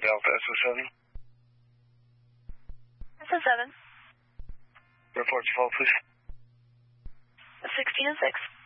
Delta SO7. SO7. Report your fault, please. 16 and 6.